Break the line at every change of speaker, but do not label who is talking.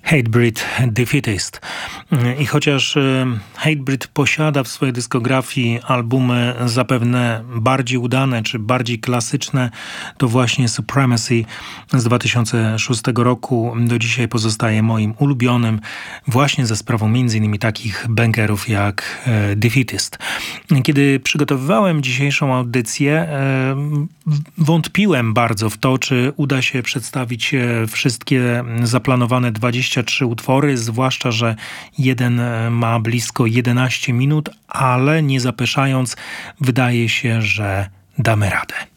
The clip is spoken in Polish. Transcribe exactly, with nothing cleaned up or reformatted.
Hatebreed Defeatist. I chociaż Hatebreed posiada w swojej dyskografii albumy zapewne bardziej udane czy bardziej klasyczne, to właśnie Supremacy z dwa tysiące szóstego roku do dzisiaj pozostaje moim ulubionym, właśnie za sprawą między innymi takich bangerów jak Defeatist. Kiedy przygotowywałem dzisiejszą audycję, wątpiłem bardzo w to, czy uda się przedstawić wszystkie zaplanowane dwadzieścia trzy utwory, zwłaszcza że jeden ma blisko jedenaście minut, ale nie zapeszając, wydaje się, że damy radę.